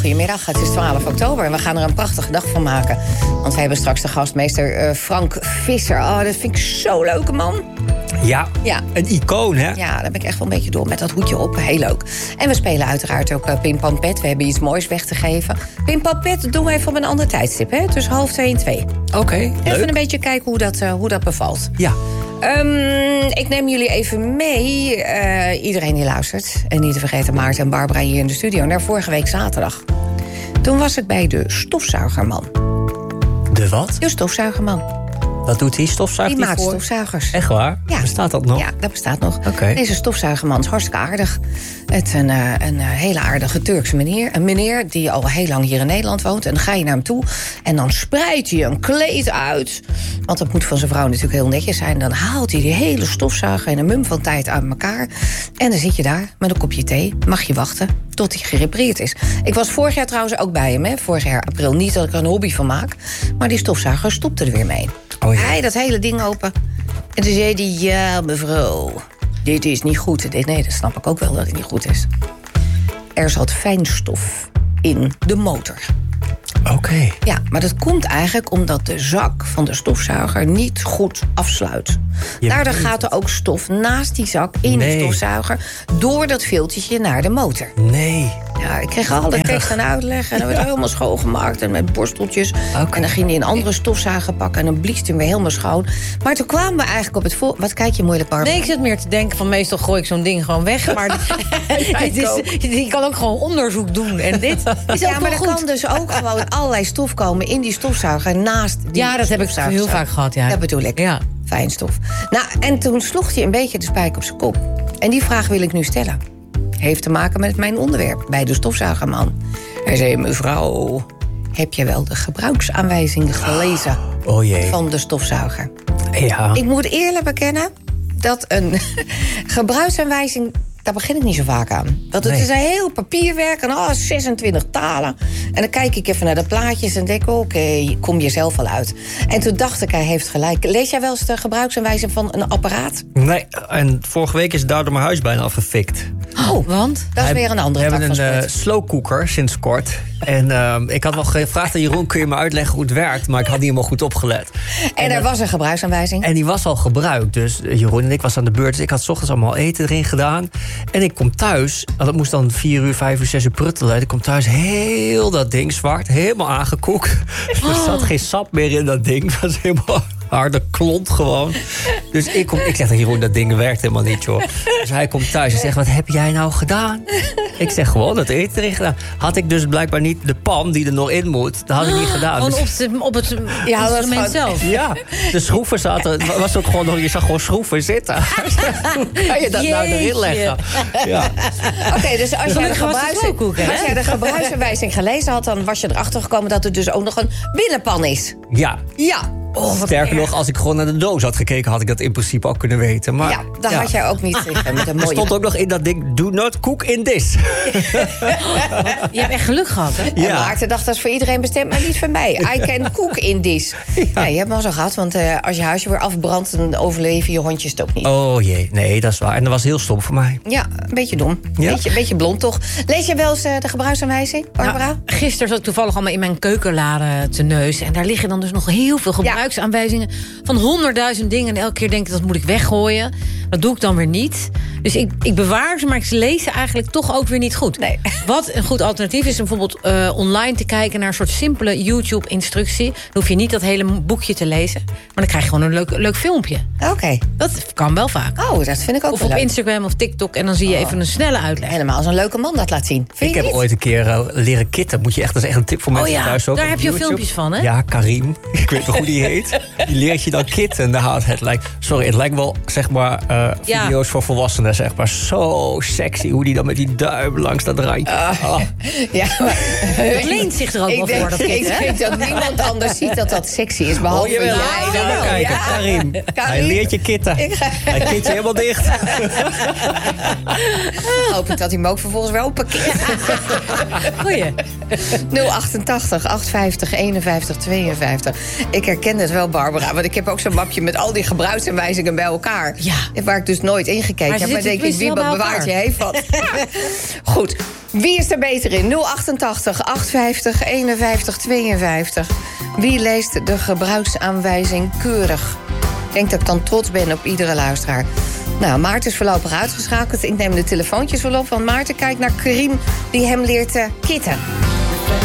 goedemiddag. Het is 12 oktober en we gaan er een prachtige dag van maken. Want we hebben straks de gastmeester Frank Visser. Oh, dat vind ik zo'n leuke man. Ja, een icoon, hè? Ja, daar ben ik echt wel een beetje door met dat hoedje op. Heel leuk. En we spelen uiteraard ook Pim Pam Pet. We hebben iets moois weg te geven. Pim Pam Pet doen we even op een ander tijdstip, hè? Tussen 1:30 en 2. Oké, even leuk. een beetje kijken hoe dat bevalt. Ja. Ik neem jullie even mee, iedereen die luistert. En niet te vergeten Maarten en Barbara hier in de studio. Naar vorige week zaterdag. Toen was ik bij de stofzuigerman. De wat? De stofzuigerman. Wat doet die stofzuiger? Die maakt stofzuigers. Echt waar? Ja. Bestaat dat nog? Ja, dat bestaat nog. Oké. Deze stofzuigerman is hartstikke aardig. Het is een hele aardige Turkse meneer. Een meneer die al heel lang hier in Nederland woont. En dan ga je naar hem toe en dan spreidt hij een kleed uit. Want dat moet van zijn vrouw natuurlijk heel netjes zijn. Dan haalt hij die hele stofzuiger in een mum van tijd uit elkaar. En dan zit je daar met een kopje thee. Mag je wachten tot hij gerepareerd is. Ik was vorig jaar trouwens ook bij hem. Hè. Vorig jaar april. Niet dat ik er een hobby van maak. Maar die stofzuiger stopte er weer mee. Oh, ja. Hij dat hele ding open. En toen zei hij, ja mevrouw, dit is niet goed. Nee, dat snap ik ook wel dat het niet goed is. Er zat fijnstof in de motor. Oké. Ja, maar dat komt eigenlijk omdat de zak van de stofzuiger niet goed afsluit. Daardoor gaat er ook stof naast die zak in de stofzuiger door dat filtertje naar de motor. Nee. Ja, ik kreeg alle tekst en uitleg en dan werd helemaal schoongemaakt en met borsteltjes. En dan ging hij een andere stofzuiger pakken en dan blies hij weer helemaal schoon. Maar toen kwamen we eigenlijk op het Wat kijk je moeilijk, Barbara? Nee, ik zit meer te denken van meestal gooi ik zo'n ding gewoon weg. Maar je kan ook gewoon onderzoek doen. En dit is ja, maar er goed. kan dus ook gewoon allerlei stof komen in die stofzuiger naast die Ja, dat heb ik heel vaak gehad, ja. Dat bedoel ik. Ja. Fijnstof. Nou, en toen sloeg hij een beetje de spijker op zijn kop. En die vraag wil ik nu stellen. Heeft te maken met mijn onderwerp bij de stofzuigerman. Hij zei, mevrouw, heb je wel de gebruiksaanwijzing gelezen van de stofzuiger? Ja. Ik moet eerlijk bekennen dat een gebruiksaanwijzing, daar begin ik niet zo vaak aan. Want het is een heel papierwerk en 26 talen. En dan kijk ik even naar de plaatjes en denk, oké, kom je zelf al uit. En toen dacht ik, hij heeft gelijk. Lees jij wel eens de gebruiksaanwijzing van een apparaat? Nee, en vorige week is daardoor mijn huis bijna afgefikt. Oh, want? Dat is weer een andere tak van We hebben een sport. slowcooker sinds kort. En ik had wel gevraagd aan Jeroen, kun je me uitleggen hoe het werkt? Maar ik had niet helemaal goed opgelet. En er was een gebruiksaanwijzing. En die was al gebruikt. Dus Jeroen en ik was aan de beurt. Dus ik had 's ochtends allemaal eten erin gedaan. En ik kom thuis. En dat moest dan 4 uur, 5 uur, 6 uur pruttelen. Ik kom thuis, heel dat ding zwart. Helemaal aangekoekt. Er zat geen sap meer in dat ding. Het was helemaal harde klont gewoon. Dus ik zeg tegen Jeroen, dat ding werkt helemaal niet, joh. Dus hij komt thuis en zegt, wat heb jij nou gedaan? Ik zeg gewoon, dat eten erin gedaan. Had ik dus blijkbaar niet de pan die er nog in moet. Dat had ik niet gedaan. Gewoon op het instrument zelf. Ja, de schroeven zaten. Was ook gewoon, je zag gewoon schroeven zitten. Hoe kan je dat nou erin leggen? Ja. Oké, dus als jij de gebruiksaanwijzing gelezen had, dan was je erachter gekomen dat er dus ook nog een binnenpan is. Ja. Ja. Sterker nog, als ik gewoon naar de doos had gekeken, had ik dat in principe al kunnen weten. Maar, ja, dat had jij ook niet liggen met een Er mooie... stond ook nog in dat ding, do not cook in this. Je hebt echt geluk gehad, hè? En Maarten dacht, dat is voor iedereen bestemd, maar niet voor mij. I can cook in this. Ja, je hebt me al zo gehad, want als je huisje weer afbrandt, dan overleven je hondjes het ook niet. Oh jee, nee, dat is waar. En dat was heel stom voor mij. Ja, een beetje dom. Ja. Beetje blond, toch? Lees je wel eens de gebruiksaanwijzing, Barbara? Nou, gisteren zat ik toevallig allemaal in mijn keukenlade te neus. En daar liggen dan dus nog heel veel gebruiksaanwijzingen van 100.000 dingen. En elke keer denk ik, dat moet ik weggooien. Dat doe ik dan weer niet. Dus ik bewaar ze, maar ik lees ze eigenlijk toch ook weer niet goed. Nee. Wat een goed alternatief is bijvoorbeeld online te kijken naar een soort simpele YouTube-instructie. Dan hoef je niet dat hele boekje te lezen. Maar dan krijg je gewoon een leuk filmpje. Oké. Dat kan wel vaak. Oh, dat vind ik ook Of wel op leuk. Instagram of TikTok. En dan zie je even een snelle uitleg. Helemaal als een leuke man dat laat zien. Vind Ik je heb niet? ooit een keer leren kitten. Dat is echt een tip voor mensen thuis ook. Daar op heb je YouTube. filmpjes van, hè? Ja, Karim. Ik weet nog hoe die heet. Die leert je dan kitten. Nou, het lijkt wel, zeg maar, video's voor volwassenen, zeg maar. Zo sexy, hoe die dan met die duim langs dat randje. Ja, maar... Het leent zich er ook wel voor, dat Ik kitten, hè? denk dat niemand anders ziet dat dat sexy is, behalve Jawel. jij. Ja, maar kijken, Ja. Karim. Hij leert je kitten. Hij kit je helemaal dicht. Hoop ik dat hij hem ook vervolgens wel parkeert. Goeie. 088 850 51 52. Ik herken het wel, Barbara. Want ik heb ook zo'n mapje met al die gebruiksaanwijzingen bij elkaar. Ja. Waar ik dus nooit ingekeken Maar heb. ze Maar zitten denk ik, wie wel bij bewaart elkaar. je heeft wat. Goed. Wie is er beter in? 088 850 51 52. Wie leest de gebruiksaanwijzing keurig? Ik denk dat ik dan trots ben op iedere luisteraar. Nou, Maarten is voorlopig uitgeschakeld. Ik neem de telefoontjes wel op, want Maarten kijkt naar Karim die hem leert kitten.